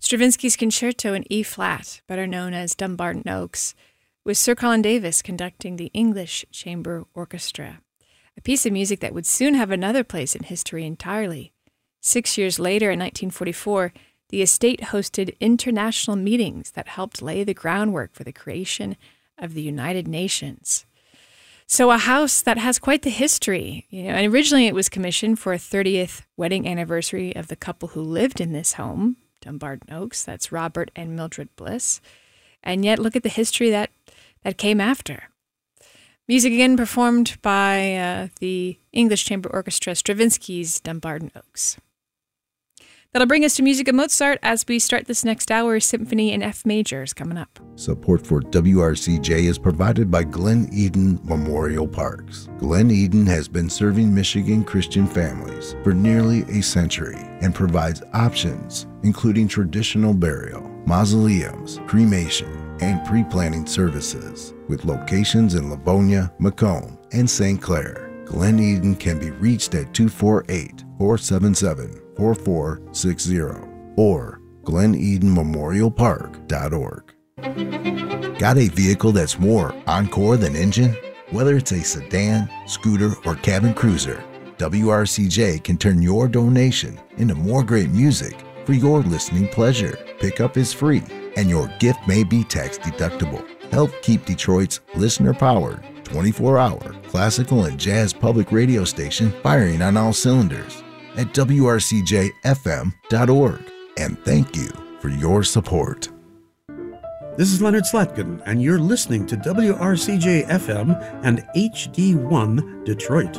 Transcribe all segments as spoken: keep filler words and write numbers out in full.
Stravinsky's Concerto in E-flat, better known as Dumbarton Oaks, with Sir Colin Davis conducting the English Chamber Orchestra, a piece of music that would soon have another place in history entirely. Six years later, in nineteen forty-four, the estate hosted international meetings that helped lay the groundwork for the creation of the United Nations. So a house that has quite the history, you know, and originally it was commissioned for a thirtieth wedding anniversary of the couple who lived in this home, Dumbarton Oaks. That's Robert and Mildred Bliss. And yet look at the history that, that came after. Music again performed by uh, the English Chamber Orchestra, Stravinsky's Dumbarton Oaks. That'll bring us to Music of Mozart as we start this next hour. Symphony in F major is coming up. Support for W R C J is provided by Glen Eden Memorial Parks. Glen Eden has been serving Michigan Christian families for nearly a century and provides options including traditional burial, mausoleums, cremation, and pre-planning services with locations in Livonia, Macomb, and Saint Clair. Glen Eden can be reached at two four eight, four seven seven, four four six zero or glen eden memorial park dot org. Got a vehicle that's more encore than engine? Whether it's a sedan, scooter, or cabin cruiser, W R C J can turn your donation into more great music for your listening pleasure. Pickup is free, and your gift may be tax deductible. Help keep Detroit's listener-powered, twenty-four hour classical and jazz public radio station firing on all cylinders at W R C J F M dot org. And thank you for your support. This is Leonard Slatkin, and you're listening to W R C J F M and H D one Detroit.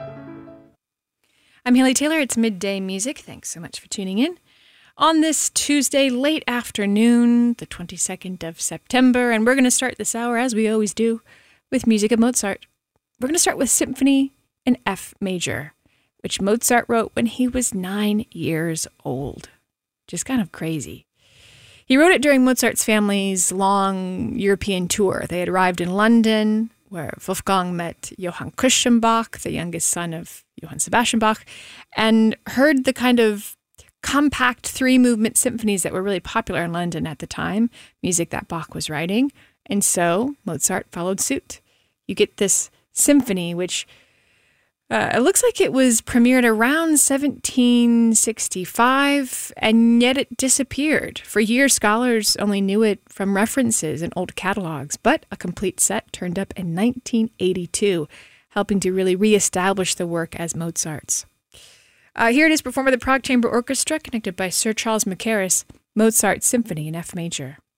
I'm Haley Taylor. It's Midday Music. Thanks so much for tuning in. On this Tuesday late afternoon, the twenty-second of September, and we're going to start this hour, as we always do, with Music of Mozart. We're going to start with Symphony in F major, which Mozart wrote when he was nine years old. Just kind of crazy. He wrote it during Mozart's family's long European tour. They had arrived in London, where Wolfgang met Johann Christian Bach, the youngest son of Johann Sebastian Bach, and heard the kind of compact three-movement symphonies that were really popular in London at the time, music that Bach was writing. And so Mozart followed suit. You get this symphony, which Uh, it looks like it was premiered around seventeen sixty-five, and yet it disappeared. For years, scholars only knew it from references in old catalogs, but a complete set turned up in nineteen eighty-two, helping to really reestablish the work as Mozart's. Uh, here it is performed by the Prague Chamber Orchestra, conducted by Sir Charles Mackerras, Mozart's Symphony in F major.